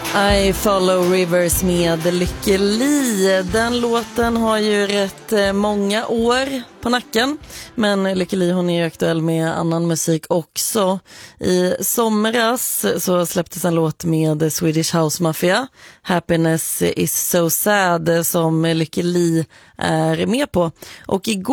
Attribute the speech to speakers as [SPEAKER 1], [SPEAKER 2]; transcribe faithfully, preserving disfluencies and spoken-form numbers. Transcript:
[SPEAKER 1] I follow rivers med Lykke Li. Den låten har ju rätt många år på nacken, men Lykke Li, hon är ju aktuell med annan musik också. I somras så släpptes en låt med Swedish House Mafia, Happiness is so sad, som Lykke Li är med på. Och igår